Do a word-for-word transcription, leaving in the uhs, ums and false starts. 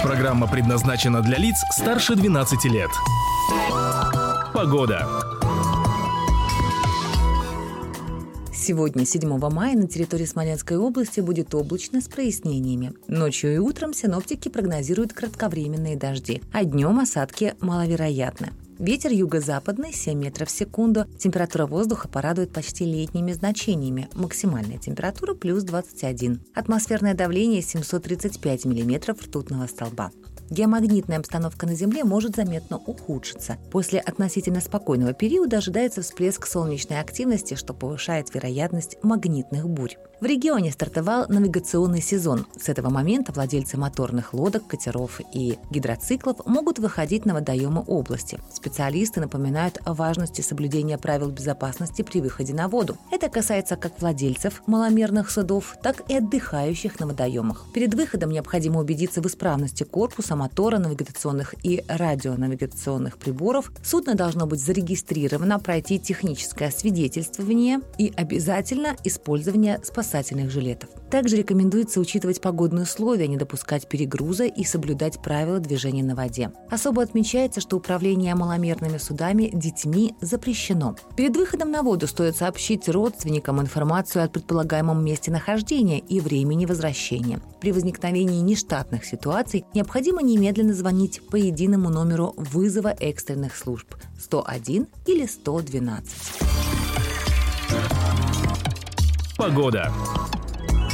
Программа предназначена для лиц старше двенадцати лет. Погода. Сегодня, седьмого мая, на территории Смоленской области будет облачно с прояснениями. Ночью и утром синоптики прогнозируют кратковременные дожди, а днем осадки маловероятны. Ветер юго-западный семь метров в секунду. Температура воздуха порадует почти летними значениями. Максимальная температура плюс двадцать один. Атмосферное давление семьсот тридцать пять миллиметров ртутного столба. Геомагнитная обстановка на Земле может заметно ухудшиться. После относительно спокойного периода ожидается всплеск солнечной активности, что повышает вероятность магнитных бурь. В регионе стартовал навигационный сезон. С этого момента владельцы моторных лодок, катеров и гидроциклов могут выходить на водоемы области. Специалисты напоминают о важности соблюдения правил безопасности при выходе на воду. Это касается как владельцев маломерных судов, так и отдыхающих на водоемах. Перед выходом необходимо убедиться в исправности корпуса, мотора, навигационных и радионавигационных приборов. Судно должно быть зарегистрировано, пройти техническое освидетельствование и обязательно использование спасательных жилетов. Также рекомендуется учитывать погодные условия, не допускать перегруза и соблюдать правила движения на воде. Особо отмечается, что управление маломерными судами детьми запрещено. Перед выходом на воду стоит сообщить родственникам информацию о предполагаемом месте нахождения и времени возвращения. При возникновении нештатных ситуаций необходимо немедленно звонить по единому номеру вызова экстренных служб сто один или сто двенадцать. Погода.